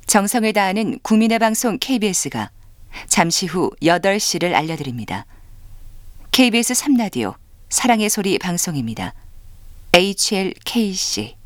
정성을 다하는 국민의 방송 KBS가 잠시 후 8시를 알려드립니다. KBS 3라디오 사랑의 소리 방송입니다. HLKC